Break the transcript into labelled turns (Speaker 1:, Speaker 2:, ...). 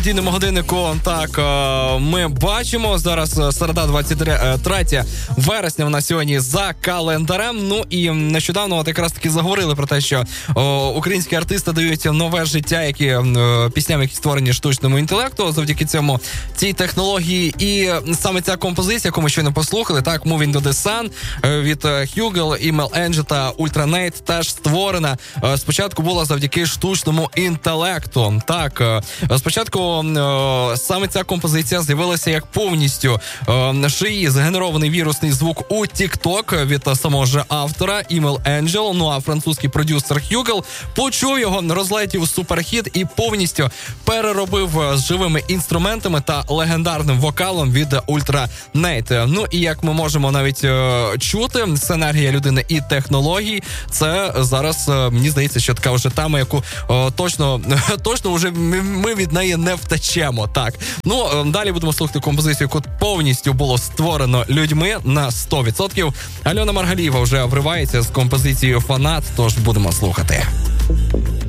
Speaker 1: Дійному годиннику, так, ми бачимо, зараз середа, 23 вересня в нас сьогодні за календарем. Ну і нещодавно от якраз таки заговорили про те, що українські артисти дають нове життя пісням, які створені штучному інтелекту, завдяки цій технології. І саме ця композиція, яку ми щойно послухали, так, Moving to the Sun від Hugal, Email Angel та Ultra Nate, теж створена. Спочатку була завдяки штучному інтелекту. Так, спочатку саме ця композиція з'явилася як повністю шиї згенерований вірусний звук у TikTok від самого ж автора Email Angel. Ну а французький продюсер Hugal почув його, розлетів суперхіт і повністю переробив з живими інструментами та легендарним вокалом від Ultra Nate. Ну і як ми можемо навіть чути, синергія людини і технологій, це зараз, мені здається, що така вже тема, яку точно вже ми від неї не втечемо. Так. Ну, далі будемо слухати композицію, яку повністю було створено людьми на 100%. Альона Маргалієва вже вривається з композицією «Фанат», тож будемо слухати.